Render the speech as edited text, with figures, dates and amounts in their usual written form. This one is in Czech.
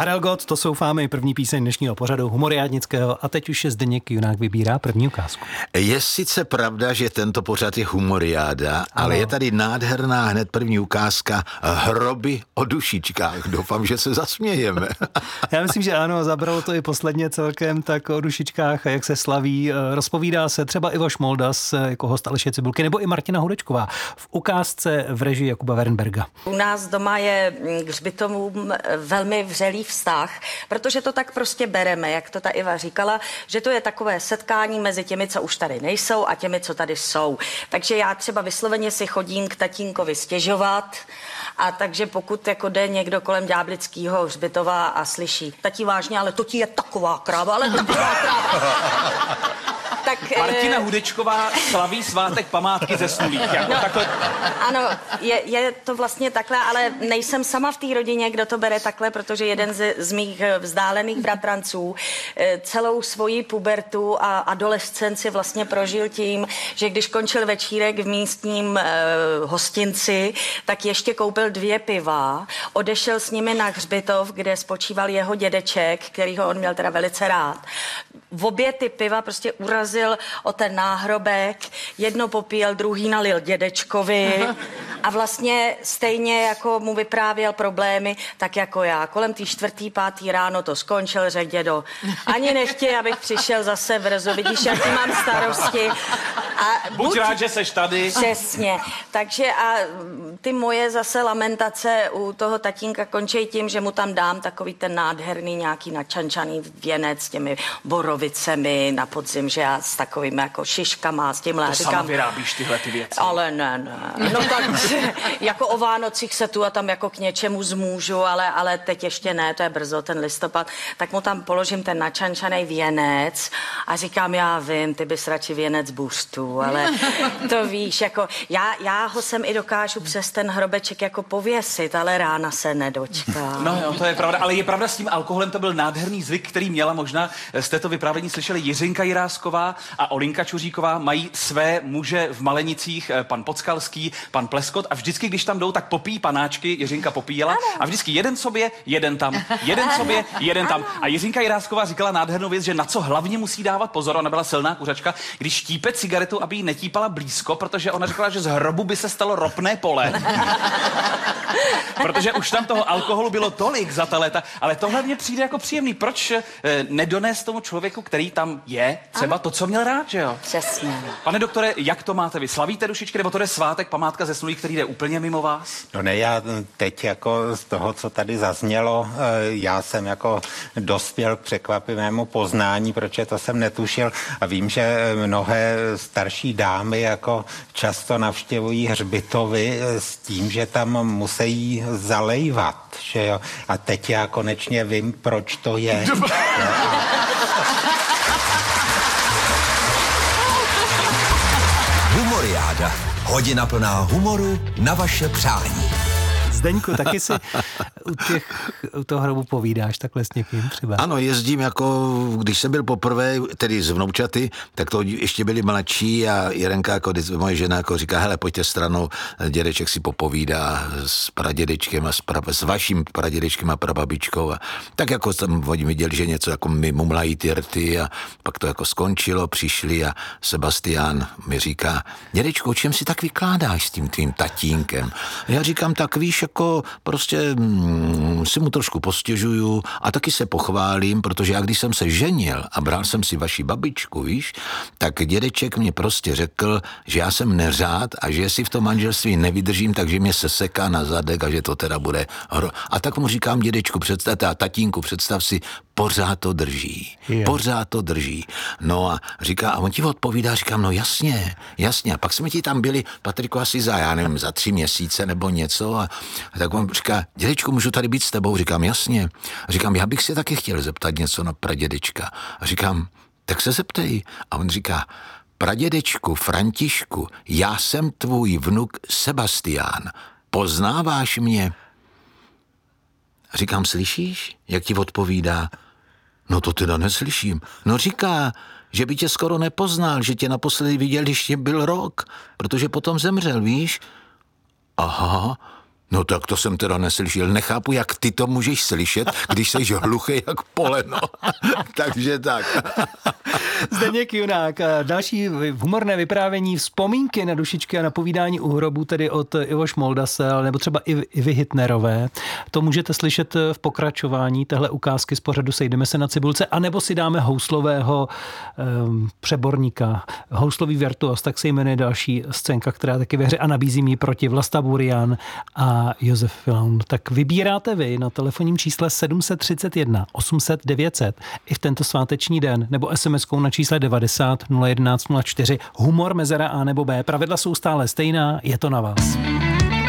Karel Gott, to jsou fámy, první píseň dnešního pořadu humoriádnického a teď už je Zdeněk Junák vybírá první ukázku. Je sice pravda, že tento pořad je humoriáda, ale je tady nádherná hned první ukázka Hroby o dušičkách. Doufám, že se zasmějeme. Já myslím, že ano, zabralo to i posledně celkem, tak o dušičkách a jak se slaví. Rozpovídá se třeba Ivo Šmoldas jako host Aleše Cibulky nebo i Martina Hudečková v ukázce v režii Jakuba Wernberga. U nás doma je k hřbitovům velmi vřelý vztah, protože to tak prostě bereme, jak to ta Iva říkala, že to je takové setkání mezi těmi, co už tady nejsou a těmi, co tady jsou. Takže já třeba vysloveně si chodím k tatínkovi stěžovat a takže pokud jako jde někdo kolem Ďáblického hřbitova a slyší, tati vážně, ale to ti je taková kráva, ale taková kráva. Tak, Martina Hudečková slaví svátek památky zesnulých. Jako takhle. Ano, je to vlastně takhle, ale nejsem sama v té rodině, kdo to bere takhle, protože jeden z mých vzdálených bratranců celou svoji pubertu a adolescenci vlastně prožil tím, že když končil večírek v místním hostinci, tak ještě koupil 2 piva, odešel s nimi na hřbitov, kde spočíval jeho dědeček, kterýho on měl teda velice rád. V obě ty piva prostě urazil o ten náhrobek, jedno popíjel, druhý nalil dědečkovi a vlastně stejně jako mu vyprávěl problémy, tak jako já. Kolem té 4., 5. ráno to skončil, řekl dědo, ani nechtěj, abych přišel zase brzo, vidíš, jaký mám starosti. A buď rád, že seš tady. Přesně. Takže a ty moje zase lamentace u toho tatínka končí tím, že mu tam dám takový ten nádherný nějaký načančaný věnec s těmi borovicemi na podzim, že já s takovými jako šiškama, s tímhle. To říkám, sama vyrábíš tyhle ty věci. Ale ne. No tak jako o Vánocích se tu a tam jako k něčemu zmůžu, ale teď ještě ne, to je brzo, ten listopad. Tak mu tam položím ten načančaný věnec a říkám, já vím, ty bys radši věnec buřtu, ale to víš, jako já ho sem i dokážu přes ten hrobeček jako pověsit, ale rána se nedočká. No jo, to je pravda, ale je pravda, s tím alkoholem to byl nádherný zvyk, který měla, možná jste to vyprávění slyšeli, Jiřinka Jirásková a Olinka Čuříková, mají své muže v Malenicích, pan Podskalský, pan Pleskot a vždycky, když tam jdou, tak popíjí panáčky, Jiřinka popíjela a vždycky jeden sobě, jeden tam, jeden sobě, jeden tam. A Jiřinka Jirásková říkala nádhernou věc, že na co hlavně musí dávat pozor, ona byla silná kuřačka, když štípe cigaretu, aby ji netípala blízko, protože ona říkala, že z hrobu by se stalo ropné pole. Protože už tam toho alkoholu bylo tolik za ta léta, ale tohle mně přijde jako příjemný. Proč nedonést tomu člověku, který tam je, třeba to, co měl rád, že jo? Přesně. Pane doktore, jak to máte vy? Slavíte dušičky, nebo to je svátek, památka zesnulých, který jde úplně mimo vás? No ne, já teď jako z toho, co tady zaznělo, já jsem jako dospěl k překvapivému poznání, protože to jsem netušil a vím, že mnohé starší dámy jako často navštěvují hřbitovy s tím, že tam musí zalejvat, že jo? A teď já konečně vím, proč to je. Humoriáda. Hodina plná humoru na vaše přání. Zdeňku, taky si u toho hrobu povídáš takhle s někým třeba? Ano, jezdím jako, když jsem byl poprvé, tedy z vnoučaty, tak to ještě byli mladší a Jirenka, jako moje žena, jako říká, hele, pojďte stranou, dědeček si popovídá s pradědečkem a s vaším pradědečkem a prababičkou. A tak jako tam oni viděli, že něco jako mi mumlají ty rty a pak to jako skončilo, přišli a Sebastián mi říká, dědečku, o čem si tak vykládáš s tím tvým tatínkem? A já říkám, tak víš, jako prostě si mu trošku postěžuju a taky se pochválím, protože já když jsem se ženil a bral jsem si vaši babičku, víš, tak dědeček mě prostě řekl, že já jsem neřád a že si v tom manželství nevydržím, takže mě seseká na zadek a že to teda bude A tak mu říkám, dědečku, tatínku, představ si, pořád to drží. Pořád to drží. No a říká, a on ti odpovídá, říkám, no jasně. A pak jsme ti tam byli, Patriku, asi za 3 měsíce nebo něco a tak on říká, dědečku, můžu tady být s tebou? Říkám, jasně. A říkám, já bych se taky chtěl zeptat něco na pradědečka. A říkám, tak se zeptej. A on říká, pradědečku Františku, já jsem tvůj vnuk Sebastián. Poznáváš mě? A říkám, slyšíš, jak ti odpovídá? No to teda neslyším. No říká, že by tě skoro nepoznal, že tě naposledy viděl, když tě byl rok, protože potom zemřel, víš? Aha, No tak to jsem teda neslyšel. Nechápu, jak ty to můžeš slyšet, když jsi hluchý jak poleno. Takže tak. Zdeněk Junák, další humorné vyprávění, vzpomínky na dušičky a na povídání u hrobu, tedy od Ivo Šmoldase, nebo třeba Ivy Hitnerové. To můžete slyšet v pokračování téhle ukázky z pořadu Sejdeme se na cibulce, anebo si dáme houslového přeborníka, houslový virtuos, tak se jmenuje další scénka, která taky ve hře a nabízím ji proti Vlasta Burian a Josef Filaun. Tak vybíráte vy na telefonním čísle 731 800 900 i v tento sváteční den, nebo SMS-kou na čísle 90 011 04. Humor, mezera A nebo B. Pravidla jsou stále stejná, je to na vás.